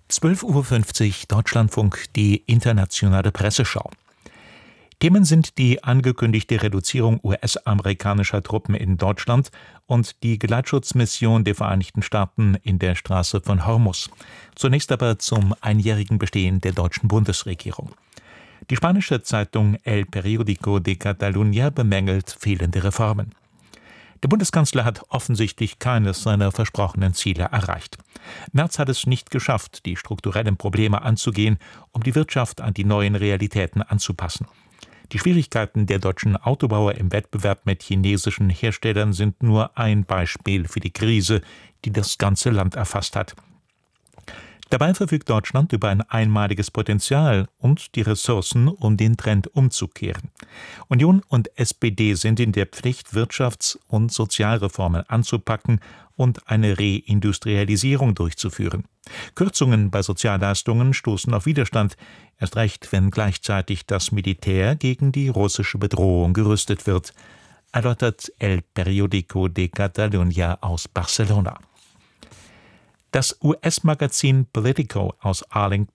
12:50 Uhr Deutschlandfunk, die internationale Presseschau. Themen sind die angekündigte Reduzierung US-amerikanischer Truppen in Deutschland und die Geleitschutzmission der Vereinigten Staaten in der Straße von Hormuz. Zunächst aber zum einjährigen Bestehen der deutschen Bundesregierung. Die spanische Zeitung El Periódico de Catalunya bemängelt fehlende Reformen. Der Bundeskanzler hat offensichtlich keines seiner versprochenen Ziele erreicht. Merz hat es nicht geschafft, die strukturellen Probleme anzugehen, um die Wirtschaft an die neuen Realitäten anzupassen. Die Schwierigkeiten der deutschen Autobauer im Wettbewerb mit chinesischen Herstellern sind nur ein Beispiel für die Krise, die das ganze Land erfasst hat. Dabei verfügt Deutschland über ein einmaliges Potenzial und die Ressourcen, um den Trend umzukehren. Union und SPD sind in der Pflicht, Wirtschafts- und Sozialreformen anzupacken und eine Reindustrialisierung durchzuführen. Kürzungen bei Sozialleistungen stoßen auf Widerstand, erst recht, wenn gleichzeitig das Militär gegen die russische Bedrohung gerüstet wird, erläutert El Periódico de Catalunya aus Barcelona. Das US-Magazin Politico aus Arlington